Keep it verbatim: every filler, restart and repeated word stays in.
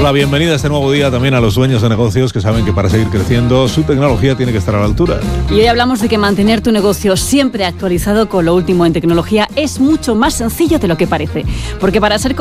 la bienvenida a este nuevo día también a los dueños de negocios que saben que para seguir creciendo su tecnología tiene que estar a la altura. Y hoy hablamos de que mantener tu negocio siempre actualizado con lo último en tecnología es mucho más sencillo de lo que parece. Porque para ser